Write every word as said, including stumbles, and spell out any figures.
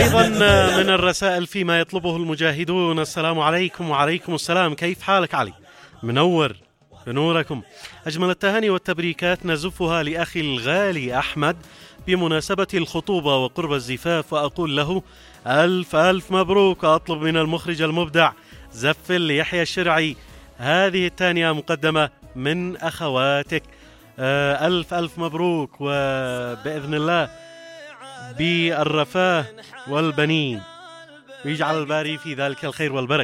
أيضا من الرسائل فيما يطلبه المجاهدون: السلام عليكم. وعليكم السلام، كيف حالك علي؟ منور بنوركم. أجمل التهاني والتبريكات نزفها لأخي الغالي أحمد بمناسبة الخطوبة وقرب الزفاف، وأقول له ألف ألف مبروك. أطلب من المخرج المبدع زفل ليحيى الشرعي هذه التهنئة مقدمة من أخواتك. ألف ألف مبروك، وبإذن الله بالرفاه والبنين، ويجعل الباري في ذلك الخير والبركة.